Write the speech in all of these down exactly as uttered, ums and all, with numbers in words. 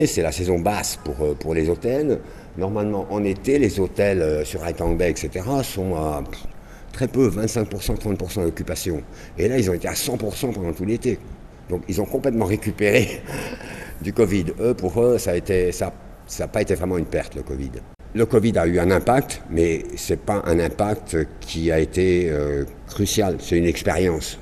C'est la saison basse pour, pour les hôtels. Normalement, en été, les hôtels sur Halong Bay, et cetera, sont à très peu, vingt-cinq pour cent, trente pour cent d'occupation. Et là, ils ont été à cent pour cent pendant tout l'été. Donc, ils ont complètement récupéré du Covid. Eux, pour eux, ça n'a été, ça, ça pas été vraiment une perte, le Covid. Le Covid a eu un impact, mais ce n'est pas un impact qui a été euh, crucial. C'est une expérience,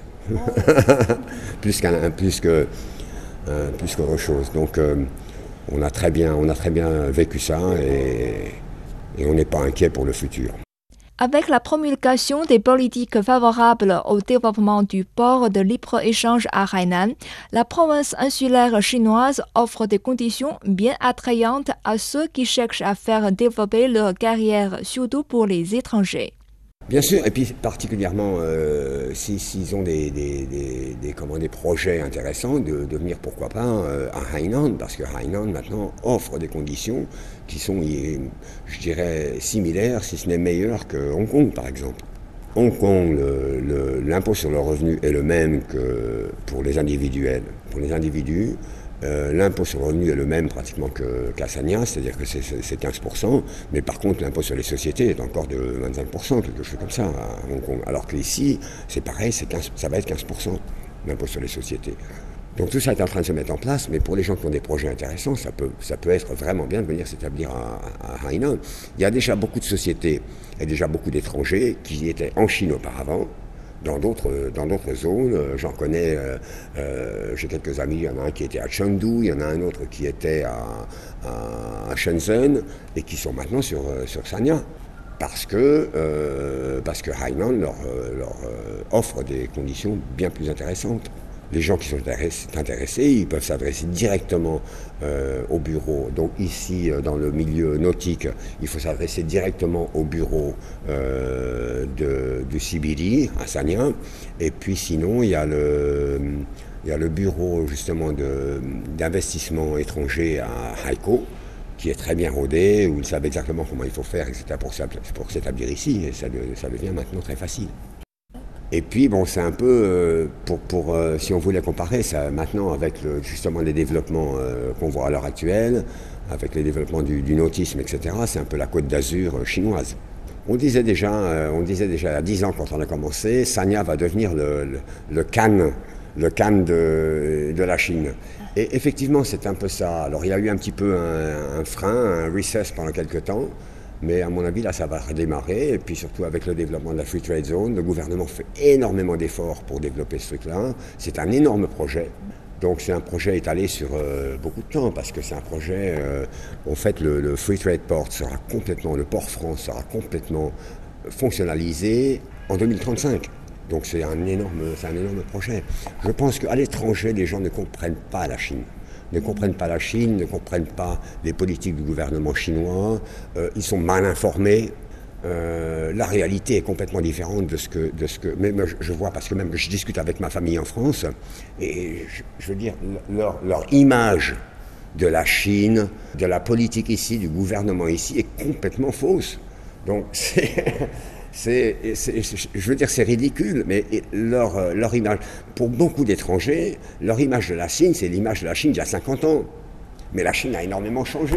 plus, qu'un, plus, que, euh, plus qu'autre chose. Donc, euh, On a très bien, on a très bien vécu ça et, et on n'est pas inquiet pour le futur. Avec la promulgation des politiques favorables au développement du port de libre-échange à Hainan, la province insulaire chinoise offre des conditions bien attrayantes à ceux qui cherchent à faire développer leur carrière, surtout pour les étrangers. Bien sûr, et puis particulièrement euh, s'ils si, si ont des, des, des, des, comment, des projets intéressants, de, de venir pourquoi pas euh, à Hainan, parce que Hainan maintenant offre des conditions qui sont, je dirais, similaires, si ce n'est meilleures que Hong Kong par exemple. Hong Kong, le, le, l'impôt sur le revenu est le même que pour les individuels. Pour les individus, Euh, l'impôt sur le revenu est le même pratiquement que, qu'à Sanya, c'est-à-dire que c'est, c'est, c'est quinze pour cent, mais par contre l'impôt sur les sociétés est encore de vingt-cinq pour cent, quelque chose comme ça à Hong Kong. Alors qu'ici, c'est pareil, c'est quinze, ça va être quinze pour cent l'impôt sur les sociétés. Donc tout ça est en train de se mettre en place, mais pour les gens qui ont des projets intéressants, ça peut, ça peut être vraiment bien de venir s'établir à, à Hainan. Il y a déjà beaucoup de sociétés et déjà beaucoup d'étrangers qui étaient en Chine auparavant. Dans d'autres, dans d'autres zones, j'en connais, euh, euh, j'ai quelques amis, il y en a un qui était à Chengdu, il y en a un autre qui était à, à, à Shenzhen, et qui sont maintenant sur, sur Sanya, parce que, euh, parce que Hainan leur, leur offre des conditions bien plus intéressantes. Les gens qui sont intéressés, ils peuvent s'adresser directement euh, au bureau. Donc ici, dans le milieu nautique, il faut s'adresser directement au bureau euh, de, du C B D à Sanya. Et puis sinon, il y a le, il y a le bureau justement de, d'investissement étranger à Haikou, qui est très bien rodé, où ils savent exactement comment il faut faire, et cetera pour, pour s'établir ici. Et ça, ça devient maintenant très facile. Et puis, bon, c'est un peu, euh, pour, pour, euh, si on voulait comparer ça maintenant avec le, justement les développements euh, qu'on voit à l'heure actuelle, avec les développements du, du nautisme, et cetera, c'est un peu la Côte d'Azur chinoise. On disait déjà, euh, on disait déjà il y a dix ans quand on a commencé, Sanya va devenir le, le, le Cannes, le Cannes de, de la Chine. Et effectivement, c'est un peu ça. Alors, il y a eu un petit peu un, un frein, un recess pendant quelques temps. Mais à mon avis, là, ça va redémarrer. Et puis surtout avec le développement de la Free Trade Zone, le gouvernement fait énormément d'efforts pour développer ce truc-là. C'est un énorme projet. Donc c'est un projet étalé sur euh, beaucoup de temps, parce que c'est un projet, euh, en fait, le, le Free Trade Port sera complètement, le port France sera complètement fonctionnalisé en deux mille trente-cinq. Donc c'est un énorme, c'est un énorme projet. Je pense qu'à l'étranger, les gens ne comprennent pas la Chine. ne comprennent pas la Chine, ne comprennent pas les politiques du gouvernement chinois, euh, ils sont mal informés. Euh, la réalité est complètement différente de ce que, de ce que même je, je vois, parce que même je discute avec ma famille en France, et je, je veux dire, leur, leur image de la Chine, de la politique ici, du gouvernement ici, est complètement fausse. Donc c'est... C'est, c'est, je veux dire, c'est ridicule, mais leur, leur image, pour beaucoup d'étrangers, leur image de la Chine, c'est l'image de la Chine d'il y a cinquante ans. Mais la Chine a énormément changé.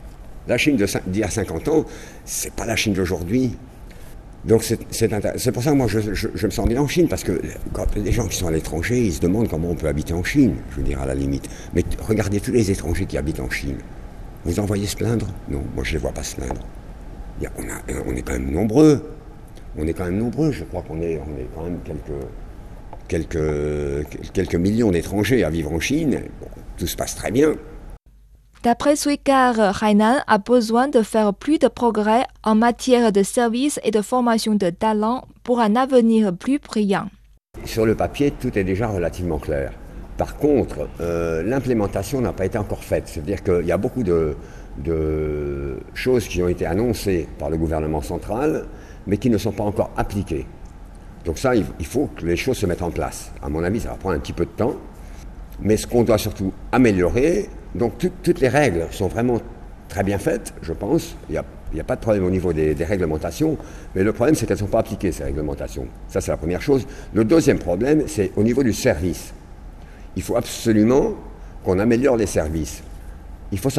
La Chine d'il y a cinquante ans, c'est pas la Chine d'aujourd'hui. Donc c'est, c'est, c'est pour ça que moi je, je, je me sens bien en Chine, parce que quand les gens qui sont à l'étranger, ils se demandent comment on peut habiter en Chine, je veux dire, à la limite. Mais regardez tous les étrangers qui habitent en Chine. Vous en voyez se plaindre? Non, moi je ne les vois pas se plaindre. Il y a, on, a, on est quand même nombreux. On est quand même nombreux, je crois qu'on est, on est quand même quelques, quelques, quelques millions d'étrangers à vivre en Chine. Bon, tout se passe très bien. D'après Suikar, Hainan a besoin de faire plus de progrès en matière de services et de formation de talents pour un avenir plus brillant. Sur le papier, tout est déjà relativement clair. Par contre, euh, l'implémentation n'a pas été encore faite. C'est-à-dire qu'il y a beaucoup de, de choses qui ont été annoncées par le gouvernement central, mais qui ne sont pas encore appliquées. Donc ça, il faut que les choses se mettent en place. À mon avis, ça va prendre un petit peu de temps. Mais ce qu'on doit surtout améliorer, donc tout, toutes les règles sont vraiment très bien faites, je pense. Il n'y a, il y a pas de problème au niveau des, des réglementations, mais le problème, c'est qu'elles ne sont pas appliquées, ces réglementations. Ça, c'est la première chose. Le deuxième problème, c'est au niveau du service. Il faut absolument qu'on améliore les services. Il faut